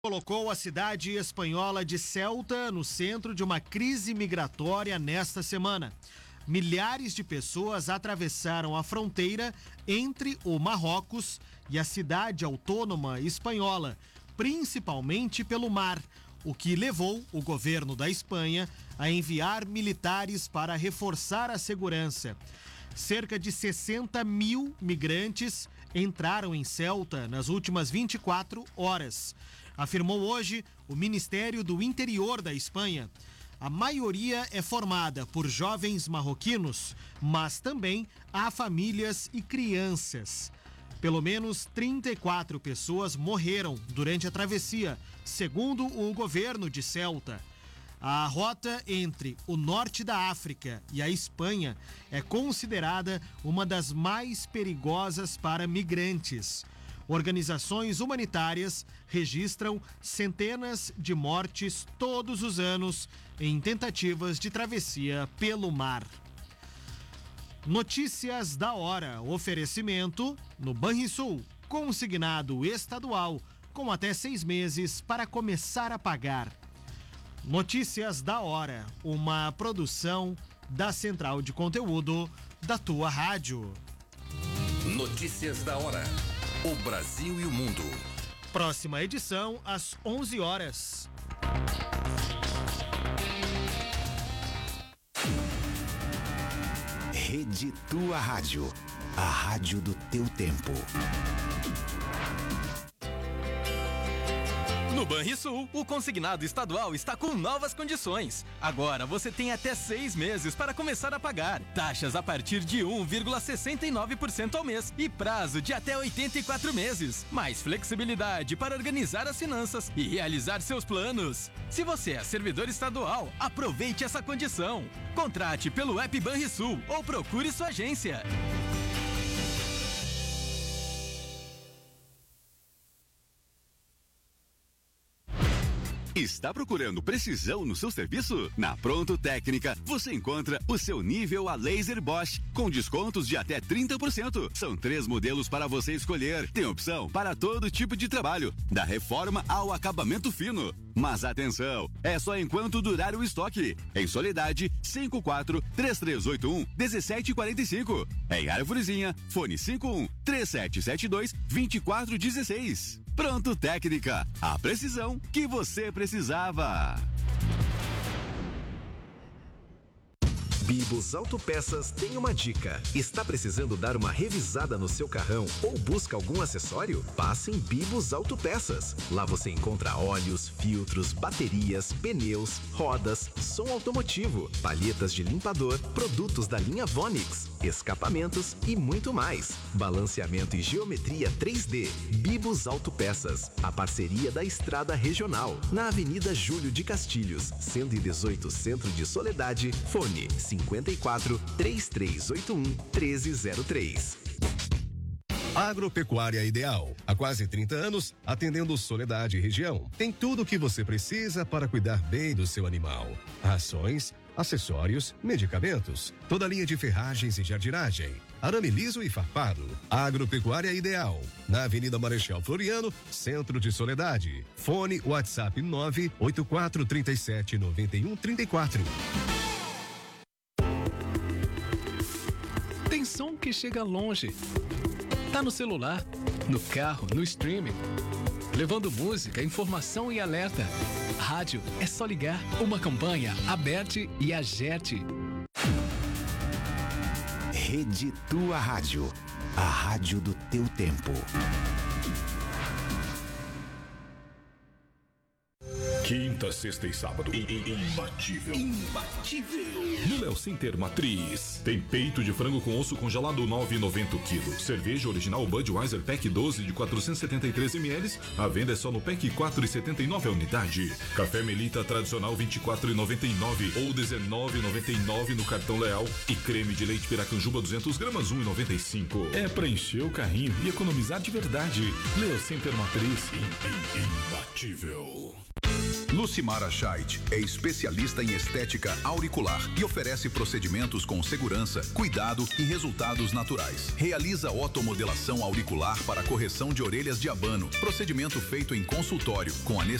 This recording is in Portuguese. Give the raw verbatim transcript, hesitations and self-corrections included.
Colocou a cidade espanhola de Ceuta no centro de uma crise migratória nesta semana. Milhares de pessoas atravessaram a fronteira entre o Marrocos e a cidade autônoma espanhola, principalmente pelo mar, o que levou o governo da Espanha a enviar militares para reforçar a segurança. Cerca de sessenta mil migrantes entraram em Ceuta nas últimas vinte e quatro horas, afirmou hoje o Ministério do Interior da Espanha. A maioria é formada por jovens marroquinos, mas também há famílias e crianças. Pelo menos trinta e quatro pessoas morreram durante a travessia, segundo o governo de Ceuta. A rota entre o norte da África e a Espanha é considerada uma das mais perigosas para migrantes. Organizações humanitárias registram centenas de mortes todos os anos em tentativas de travessia pelo mar. Notícias da hora. Oferecimento no Banrisul, consignado estadual com até seis meses para começar a pagar. Notícias da hora, uma produção da Central de Conteúdo da tua rádio. Notícias da hora. O Brasil e o mundo. Próxima edição às onze horas. Rede Tua Rádio. A rádio do teu tempo. No Banrisul, o consignado estadual está com novas condições. Agora você tem até seis meses para começar a pagar. Taxas a partir de um vírgula sessenta e nove por cento ao mês e prazo de até oitenta e quatro meses. Mais flexibilidade para organizar as finanças e realizar seus planos. Se você é servidor estadual, aproveite essa condição. Contrate pelo app Banrisul ou procure sua agência. Está procurando precisão no seu serviço? Na Pronto Técnica, você encontra o seu nível a laser Bosch, com descontos de até trinta por cento. São três modelos para você escolher. Tem opção para todo tipo de trabalho, da reforma ao acabamento fino. Mas atenção, é só enquanto durar o estoque. Em Soledade, cinco quatro, três três oito um, um sete quatro cinco. Em Arvorezinha, fone cinco um, três sete sete dois, dois quatro um seis. Pronto Técnica, a precisão que você precisava. Bibos Autopeças tem uma dica. Está precisando dar uma revisada no seu carrão ou busca algum acessório? Passe em Bibos Autopeças. Lá você encontra óleos, filtros, baterias, pneus, rodas, som automotivo, palhetas de limpador, produtos da linha Vonix, escapamentos e muito mais. Balanceamento e geometria três D. Bibos Autopeças. A parceria da Estrada Regional. Na Avenida Júlio de Castilhos, cento e dezoito, Centro de Soledade. Fone cinquenta e quatro, três três oito um, um três zero três. Agropecuária Ideal. Há quase trinta anos, atendendo Soledade e região. Tem tudo o que você precisa para cuidar bem do seu animal. Rações, acessórios, medicamentos, toda a linha de ferragens e jardinagem, arame liso e farpado. Agropecuária Ideal, na Avenida Marechal Floriano, Centro de Soledade. Fone WhatsApp nove oito quatro, três sete, nove um, três quatro. Tem som que chega longe. Tá no celular, no carro, no streaming. Levando música, informação e alerta. Rádio é só ligar. Uma campanha, Aberte e Agerte. Rede Tua Rádio. A rádio do teu tempo. Quinta, sexta e sábado. Imbatível. Imbatível. No Léo Center Matriz. Tem peito de frango com osso congelado nove reais e noventa centavos o quilo. Cerveja original Budweiser Pack doze de quatrocentos e setenta e três mililitros. A venda é só no Pack quatro reais e setenta e nove centavos a unidade. Café Melita tradicional vinte e quatro reais e noventa e nove centavos ou dezenove reais e noventa e nove centavos no cartão Leal. E creme de leite Piracanjuba duzentas gramas um real e noventa e cinco centavos. É pra encher o carrinho e economizar de verdade. Léo Center Matriz. Imbatível. Lucimara Scheidt é especialista em estética auricular e oferece procedimentos com segurança, cuidado e resultados naturais. Realiza otomodelação auricular para correção de orelhas de abano, procedimento feito em consultório com anestesia